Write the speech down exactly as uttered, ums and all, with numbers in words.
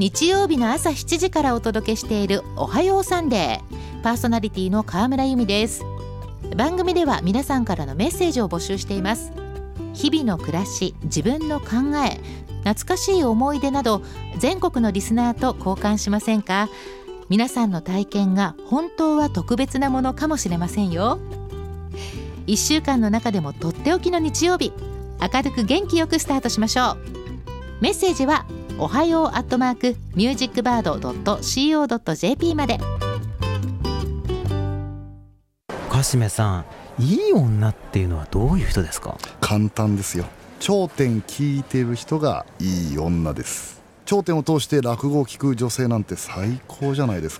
日曜日の朝しちじからお届けしているおはようサンデー、パーソナリティの川村由美です。番組では皆さんからのメッセージを募集しています。日々の暮らし、自分の考え、懐かしい思い出など全国のリスナーと交換しませんか？皆さんの体験が本当は特別なものかもしれませんよ。いっしゅうかんの中でもとっておきの日曜日、明るく元気よくスタートしましょう。メッセージはおはようアットマークミュージックバードドットシーオードットジェーピー まで。 かしめさん、いい女っていうのはどういう人ですか？ 簡単ですよ。頂点聞いてる人がいい女です。頂点を通して落語を聞く女性なんて最高じゃないです